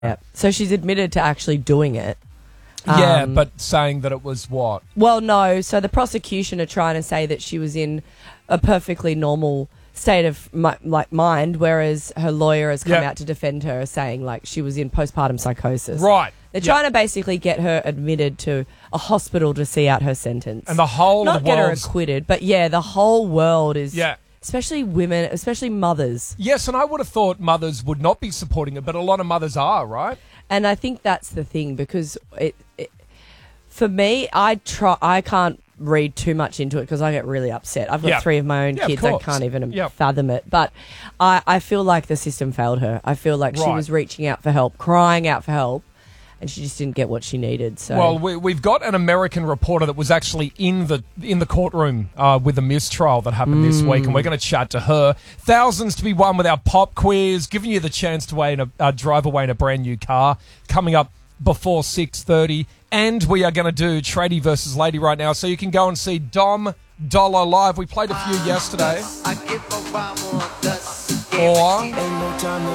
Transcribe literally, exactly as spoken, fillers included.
Yeah. So she's admitted to actually doing it. Yeah, Um, but saying that it was what? Well, no. So the prosecution are trying to say that she was in a perfectly normal state of mi- like mind, whereas her lawyer has come Yep. out to defend her, saying like she was in postpartum psychosis. Right. They're Yep. trying to basically get her admitted to a hospital to see out her sentence. And the whole Not of the get her world's... acquitted, but yeah, the whole world is... Yeah. Especially women, especially mothers. Yes, and I would have thought mothers would not be supporting it, but a lot of mothers are, right? And I think that's the thing, because it, it for me, I try. I can't read too much into it because I get really upset. I've got Yeah. three of my own Yeah, of kids. I course. can't even Yep. fathom it. But I, I feel like the system failed her. I feel like she Right. was reaching out for help, crying out for help, and she just didn't get what she needed. So Well, we, we've got an American reporter that was actually in the in the courtroom uh, with a mistrial that happened this week, and we're going to chat to her. Thousands to be won with our pop quiz, giving you the chance to win a, uh, drive away in a brand new car, coming up before six thirty. And we are going to do Tradie versus Lady right now, so you can go and see Dom Dollar live. We played a few yesterday. Or...